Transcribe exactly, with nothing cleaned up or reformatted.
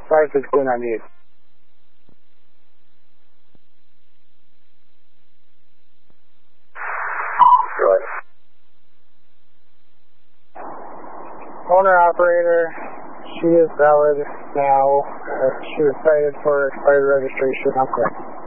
five six two ninety-eight. Good. Owner operator, she is valid now. Uh, she was cited for expired registration. I'm correct.